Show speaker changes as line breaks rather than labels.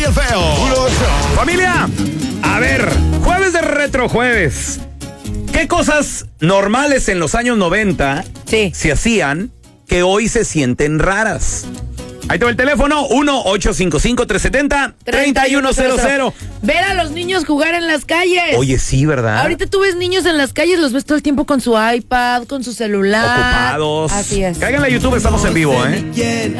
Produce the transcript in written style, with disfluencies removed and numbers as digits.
bien feo.
Familia, a ver, jueves de retrojueves. ¿Qué cosas normales en los años 90 se hacían que hoy se sienten raras? Ahí te va el teléfono, 1-855-370-3100.
Ver a los niños jugar en las calles.
Oye, sí, ¿verdad?
Ahorita tú ves niños en las calles, los ves todo el tiempo con su iPad, con su celular.
Ocupados.
Así es.
Cáiganle a YouTube, estamos en vivo, ¿eh?